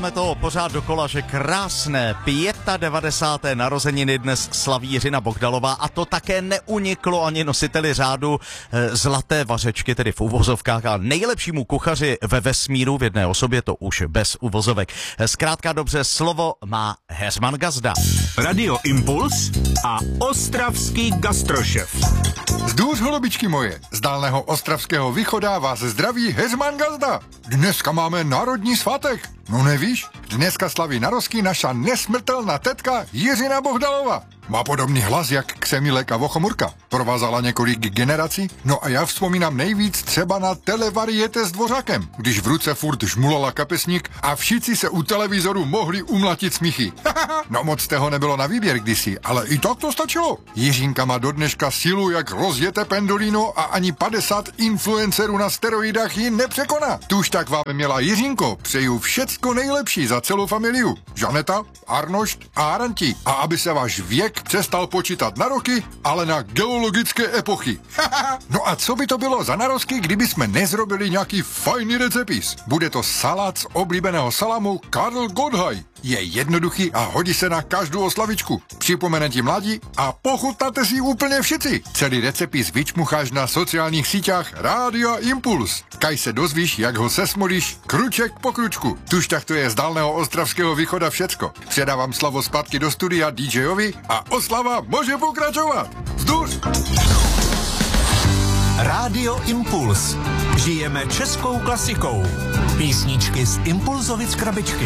Říkáme to pořád dokola, že krásné 95. narozeniny dnes slaví Jiřina Bohdalová a to také neuniklo ani nositeli řádu zlaté vařečky, tedy v uvozovkách, a nejlepšímu kuchaři ve vesmíru v jedné osobě, to už bez uvozovek. Zkrátka dobře, slovo má Heřman Gazda. Radio Impuls a ostravský gastrošef. Zdůř, holubičky moje, z dálného ostravského východa vás zdraví Heřman Gazda. Dneska máme národní svátek. No nevíš? Dneska slaví narozky naša nesmrtelná tetka Jiřina Bohdalova. Má podobný hlas jak Ksemilek a Vochomurka. Provázala několik generací, no a já vzpomínám nejvíc třeba na televariete s Dvořákem, když v ruce furt žmulala kapesník a všichni se u televizoru mohli umlatit smíchy. No moc toho nebylo na výběr kdysi, ale i tak to stačilo. Jiřinka má do dneška sílu jak rozjeté pendolino a ani 50 influencerů na steroidách ji nepřekoná. Tuž tak vám měla Jiřinko, přeju všecko nejlepší za celou familiu. Žaneta, Arnošt a Aranti. A aby se váš věk přestal počítat na roky, ale na geologické epochy. No a co by to bylo za narozky, kdyby jsme nezrobili nějaký fajný recepis? Bude to salát z oblíbeného salámu Karl Gotthaj. Je jednoduchý a hodí se na každou oslavičku. Připomene ti mladí a pochutnáte si úplně všichni. Celý recepis vyčmucháš na sociálních síťách Rádia Impuls. Kaj se dozvíš, jak ho sesmolíš kruček po kručku. Tuž tak to je z dálného ostravského východa všecko. Předávám slovo zpátky do studia DJovi a oslava může pokračovat. Vzduš! Radio Impuls. Žijeme českou klasikou. Písničky z Impulzovic krabičky.